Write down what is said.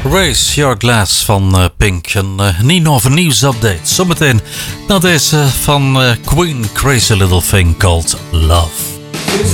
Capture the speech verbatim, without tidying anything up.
Raise Your Glass van uh, Pink. En uh, niet nog een nieuwsupdate. Zometeen naar deze van uh, Queen, Crazy Little Thing Called Love.